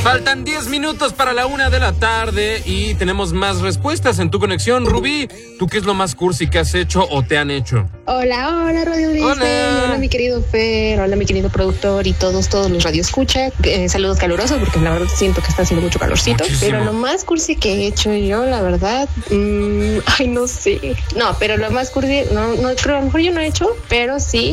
Faltan 10 minutos para la 1 de la tarde y tenemos más respuestas en tu conexión. Rubí, ¿tú qué es lo más cursi que has hecho o te han hecho? Hola, Radio Disney. Hola, mi querido Fer. Hola, mi querido productor y todos los radioescucha. Saludos calurosos porque la verdad siento que está haciendo mucho calorcito. Muchísimo. Pero lo más cursi que he hecho yo, la verdad, no sé. No, pero lo más cursi, no creo, a lo mejor yo no he hecho, pero sí,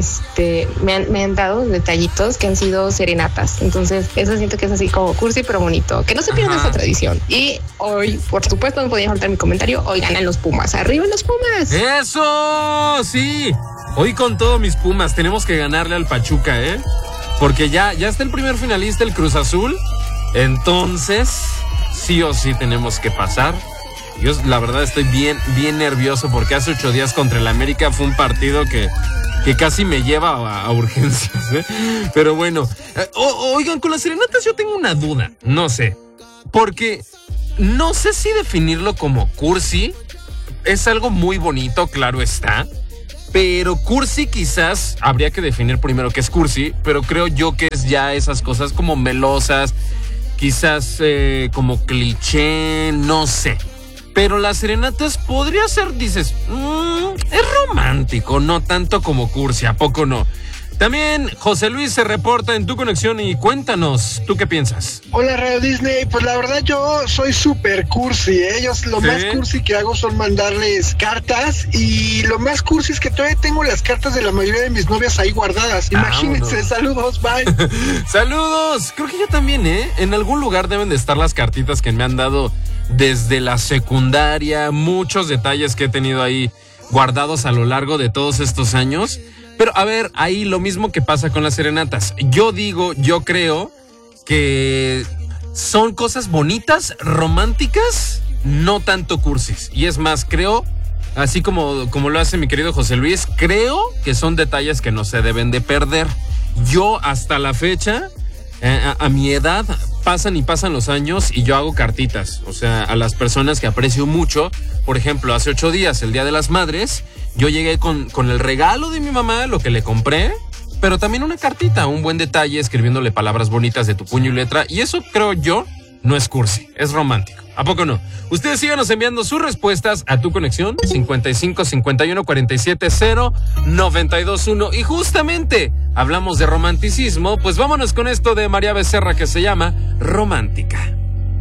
me han dado detallitos que han sido serenatas. Entonces, eso siento que es así como cursi, pero bonito. Que no se pierda esa tradición. Y hoy, por supuesto, no podía faltar mi comentario. Hoy ganan los Pumas. ¡Arriba los Pumas! ¡Eso! Sí. Hoy con todo mis Pumas tenemos que ganarle al Pachuca, ¿eh? Porque ya está el primer finalista, el Cruz Azul. Entonces, sí o sí tenemos que pasar. Yo, la verdad, estoy bien nervioso porque hace 8 días contra el América fue un partido que casi me lleva a urgencias, ¿eh? Pero bueno, oigan, con las serenatas yo tengo una duda, no sé, porque no sé si definirlo como cursi, es algo muy bonito, claro está, pero cursi quizás habría que definir primero qué es cursi, pero creo yo que es ya esas cosas como melosas, quizás como cliché, no sé. Pero las serenatas podría ser, dices, es romántico, no tanto como cursi, ¿a poco no? También José Luis se reporta en tu conexión y cuéntanos, ¿tú qué piensas? Hola Radio Disney, pues la verdad yo soy súper cursi, ¿eh? Yo lo más cursi que hago son mandarles cartas y lo más cursi es que todavía tengo las cartas de la mayoría de mis novias ahí guardadas. Imagínense, saludos, bye. Saludos, creo que yo también, ¿eh? En algún lugar deben de estar las cartitas que me han dado desde la secundaria, muchos detalles que he tenido ahí guardados a lo largo de todos estos años. Pero a ver, ahí lo mismo que pasa con las serenatas. Yo creo que son cosas bonitas, románticas, no tanto cursis. Y es más, creo, así como lo hace mi querido José Luis, creo que son detalles que no se deben de perder. Yo hasta la fecha, a mi edad, pasan los años y yo hago cartitas. O sea, a las personas que aprecio mucho. Por ejemplo, hace 8 días, el Día de las Madres, yo llegué con el regalo de mi mamá, lo que le compré, pero también una cartita, un buen detalle, escribiéndole palabras bonitas de tu puño y letra. Y eso, creo yo, no es cursi, es romántico. ¿A poco no? Ustedes síganos enviando sus respuestas a tu conexión 55 51 47 0 92 1. Y justamente hablamos de romanticismo, pues vámonos con esto de María Becerra que se llama Romántica.